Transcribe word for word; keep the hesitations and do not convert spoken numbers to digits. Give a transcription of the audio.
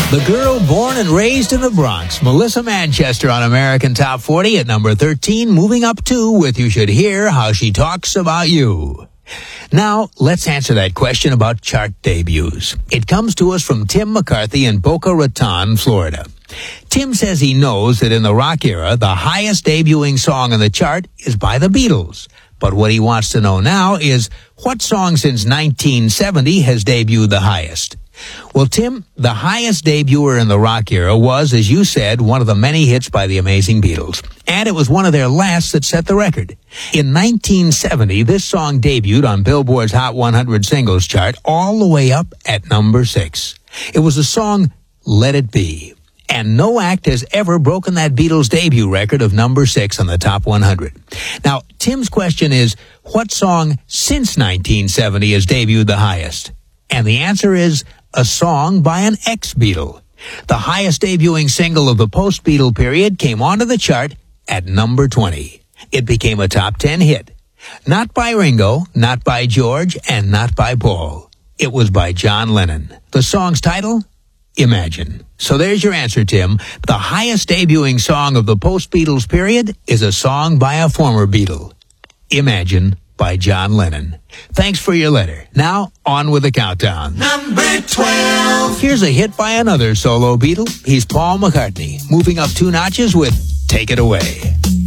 The girl born and raised in the Bronx, Melissa Manchester on American Top forty at number thirteen, moving up two with You Should Hear How She Talks About You. Now, let's answer that question about chart debuts. It comes to us from Tim McCarthy in Boca Raton, Florida. Tim says he knows that in the rock era, the highest debuting song on the chart is by the Beatles. But what he wants to know now is, what song since nineteen seventy has debuted the highest? Well, Tim, the highest debuter in the rock era was, as you said, one of the many hits by the amazing Beatles. And it was one of their last that set the record. In nineteen seventy, this song debuted on Billboard's Hot one hundred Singles chart all the way up at number six. It was the song Let It Be. And no act has ever broken that Beatles debut record of number six on the Top one hundred. Now, Tim's question is, what song since nineteen seventy has debuted the highest? And the answer is a song by an ex-Beatle. The highest debuting single of the post-Beatle period came onto the chart at number twenty. It became a top ten hit. Not by Ringo, not by George, and not by Paul. It was by John Lennon. The song's title? Imagine. So there's your answer, Tim. The highest debuting song of the post-Beatles period is a song by a former Beatle. Imagine by John Lennon. Thanks for your letter. Now, on with the countdown. Number twelve. Here's a hit by another solo Beatle. He's Paul McCartney, moving up two notches with Take It Away.